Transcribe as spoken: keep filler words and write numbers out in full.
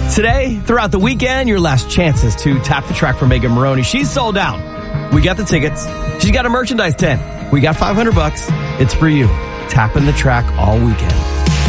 Today, throughout the weekend, your last chances to tap the track for Megan Maroney. She's sold out. We got the tickets. She's got a merchandise tent. We got five hundred bucks. It's for you. Tapping the track all weekend.